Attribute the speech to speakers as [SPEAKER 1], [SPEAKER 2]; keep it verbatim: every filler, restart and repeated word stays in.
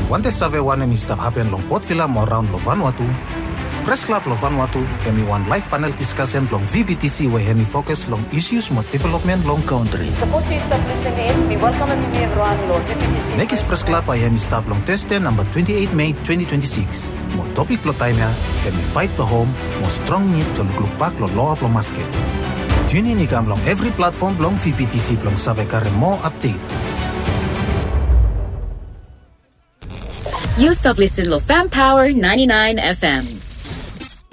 [SPEAKER 1] Wante save wane mi stap happen long Port Vila mo around lo Vanuatu. Press Club lo Vanuatu hemi one live panel discussion long V B T C where hemi focus long issues mo development long country.
[SPEAKER 2] Suppose you stop listening, we welcome me everyone lo V B T C.
[SPEAKER 1] Nekis Press Club ay hemi stap long Thursday number twenty-eighth May twenty twenty-six. Mo topic lo time ya, hemi fight to home, mo strong need lo luklupak lo law lo masket. Tune in ikam long every platform long V B T C long save kare more update.
[SPEAKER 3] You stop listening to Fam Power ninety-nine F M.